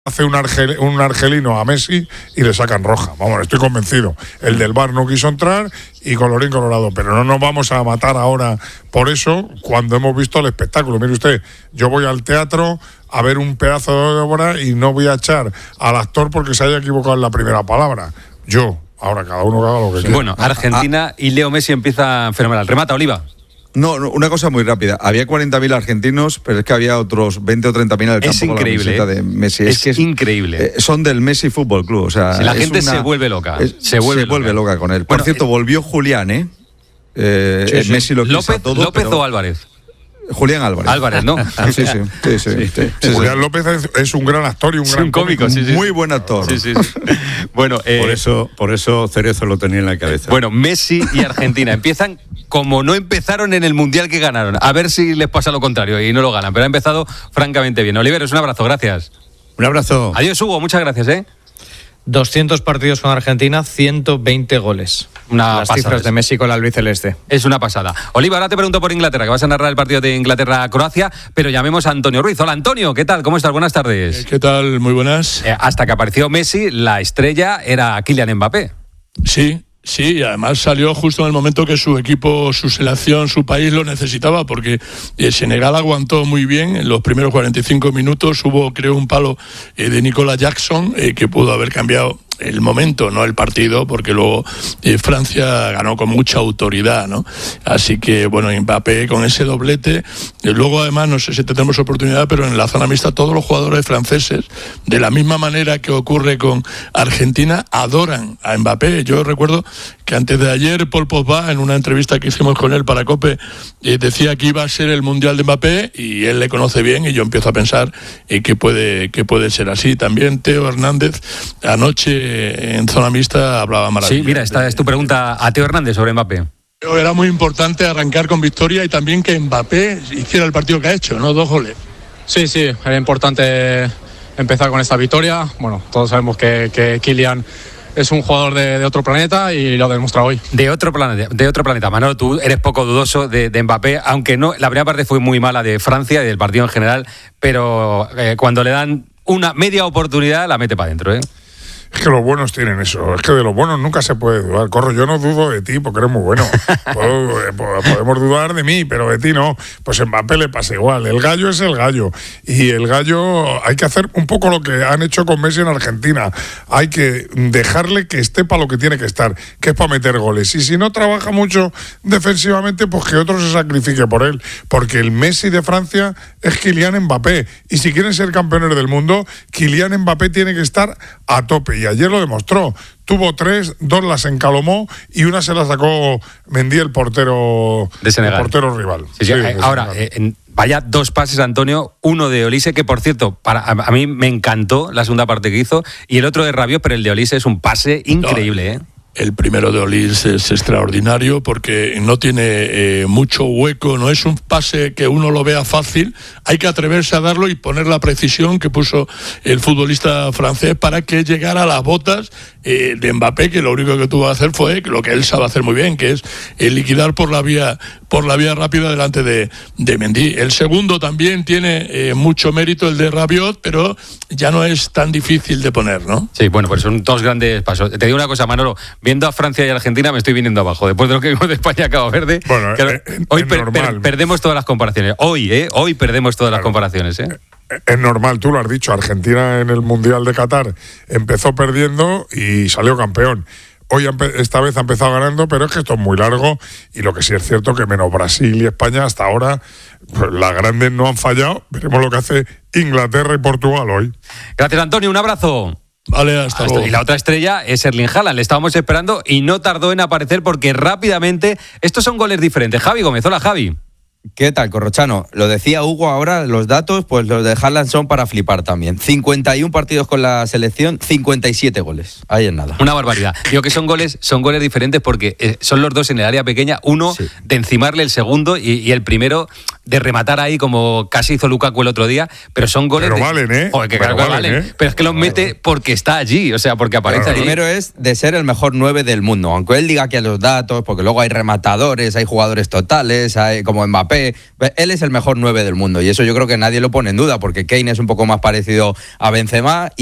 hace un argelino a Messi y le sacan roja. Vamos, estoy convencido. El del VAR no quiso entrar y colorín colorado. Pero no nos vamos a matar ahora por eso cuando hemos visto el espectáculo. Mire usted, yo voy al teatro a ver un pedazo de obra y no voy a echar al actor porque se haya equivocado en la primera palabra. Ahora cada uno haga lo que quiera. Bueno, Argentina y Leo Messi empiezan fenomenal. Remata, Oliva. No, una cosa muy rápida. Había 40.000 argentinos, pero es que había otros 20 o 30.000 en el campo. Es increíble, con la de Messi. Es increíble. Son del Messi Fútbol Club. O sea, si la gente se vuelve loca. Se vuelve loca con él. Por cierto, volvió Julián, sí. Messi lo quiso todo. ¿López o Álvarez? Julián Álvarez. Álvarez, ¿no? Sí. Julián López es un gran actor y un gran cómico. Muy buen actor. Sí. Bueno, por eso Cerezo lo tenía en la cabeza. Bueno, Messi y Argentina empiezan como no empezaron en el Mundial que ganaron. A ver si les pasa lo contrario y no lo ganan. Pero ha empezado francamente bien. Oliveros, un abrazo, gracias. Un abrazo. Adiós, Hugo, muchas gracias, 200 partidos con Argentina, 120 goles. Las cifras de Messi con la albiceleste. Es una pasada. Oliva, ahora te pregunto por Inglaterra, que vas a narrar el partido de Inglaterra-Croacia, pero llamemos a Antonio Ruiz. Hola, Antonio, ¿qué tal? ¿Cómo estás? Buenas tardes. ¿Qué tal? Muy buenas. Hasta que apareció Messi, la estrella era Kylian Mbappé. Sí, y además salió justo en el momento que su equipo, su selección, su país lo necesitaba, porque Senegal aguantó muy bien en los primeros 45 minutos. Hubo, creo, un palo de Nicolas Jackson que pudo haber cambiado el momento, no el partido, porque luego Francia ganó con mucha autoridad, ¿no? Así que, bueno, Mbappé con ese doblete. Luego, además, no sé si tendremos oportunidad, pero en la zona mixta todos los jugadores franceses, de la misma manera que ocurre con Argentina, adoran a Mbappé. Yo recuerdo que antes de ayer Paul Pogba, en una entrevista que hicimos con él para COPE, decía que iba a ser el Mundial de Mbappé, y él le conoce bien, y yo empiezo a pensar que puede ser así. También Teo Hernández, anoche en zona mixta, hablaba maravilla. Sí, mira, esta es tu pregunta a Teo Hernández sobre Mbappé. Era muy importante arrancar con victoria y también que Mbappé hiciera el partido que ha hecho, ¿no? 2 goles. Sí, era importante empezar con esta victoria. Bueno, todos sabemos que Kylian es un jugador de otro planeta y lo ha demostrado hoy. De otro planeta. Manolo, tú eres poco dudoso de Mbappé, aunque no, la primera parte fue muy mala de Francia y del partido en general, pero cuando le dan una media oportunidad la mete para adentro, Es que los buenos tienen eso. Es que de los buenos nunca se puede dudar. Corro, yo no dudo de ti porque eres muy bueno. Podemos dudar de mí, pero de ti no. Pues en Mbappé le pasa igual. El gallo es el gallo. Y el gallo hay que hacer un poco lo que han hecho con Messi en Argentina. Hay que dejarle que esté para lo que tiene que estar, que es para meter goles. Y si no trabaja mucho defensivamente, pues que otro se sacrifique por él. Porque el Messi de Francia es Kylian Mbappé. Y si quieren ser campeones del mundo, Kylian Mbappé tiene que estar a tope. Y ayer lo demostró. Tuvo 3, 2 las encalomó y una se la sacó Mendy, el portero de Senegal, el portero rival. Sí, ahora, vaya 2 pases, Antonio. Uno de Olise, que por cierto, a mí me encantó la segunda parte que hizo, y el otro de Rabiot, pero el de Olise es un pase increíble, El primero de Olis es extraordinario porque no tiene mucho hueco, no es un pase que uno lo vea fácil, hay que atreverse a darlo y poner la precisión que puso el futbolista francés para que llegara a las botas de Mbappé, que lo único que tuvo que hacer fue lo que él sabe hacer muy bien, que es liquidar por la vía rápida delante de Mendy. El segundo también tiene mucho mérito, el de Rabiot, pero ya no es tan difícil de poner, ¿no? Sí, bueno, pues son 2 grandes pasos. Te digo una cosa, Manolo, viendo a Francia y a Argentina me estoy viniendo abajo. Después de lo que vimos de España a Cabo Verde, bueno, hoy perdemos todas las comparaciones. Hoy perdemos todas las comparaciones, Es normal, tú lo has dicho. Argentina en el Mundial de Qatar empezó perdiendo y salió campeón. Hoy esta vez ha empezado ganando, pero es que esto es muy largo, y lo que sí es cierto que menos Brasil y España hasta ahora, pues las grandes no han fallado. Veremos lo que hace Inglaterra y Portugal hoy. Gracias, Antonio, un abrazo. Vale, hasta luego. Y la otra estrella es Erling Haaland. Le estábamos esperando y no tardó en aparecer porque rápidamente estos son goles diferentes. Javi Gómez, hola Javi. ¿Qué tal, Corrochano? Lo decía Hugo ahora, los datos, pues los de Haaland son para flipar también. 51 partidos con la selección, 57 goles. Ahí es nada. Una barbaridad. Digo que son goles diferentes porque son los dos en el área pequeña, uno de encimarle el segundo y el primero de rematar ahí como casi hizo Lukaku el otro día, pero son goles... Pero valen, Joder, que claro que valen. Pero es que los mete porque está allí, o sea, porque aparece allí. El primero es de ser el mejor 9 del mundo, aunque él diga que a los datos, porque luego hay rematadores, hay jugadores totales, hay como Mbappé, Mbappé, él es el mejor 9 del mundo y eso yo creo que nadie lo pone en duda porque Kane es un poco más parecido a Benzema.